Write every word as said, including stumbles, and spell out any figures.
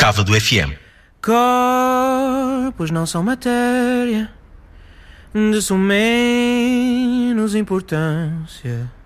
Cava do F M. Corpos não são matéria de sumenos importância.